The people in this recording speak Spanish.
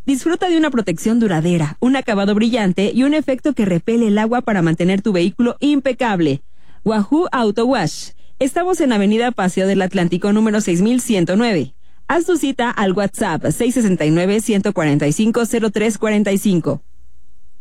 Disfruta de una protección duradera, un acabado brillante y un efecto que repele el agua para mantener tu vehículo impecable. Wahoo Auto Wash. Estamos en Avenida Paseo del Atlántico número 6109. Haz tu cita al WhatsApp 669-145-0345.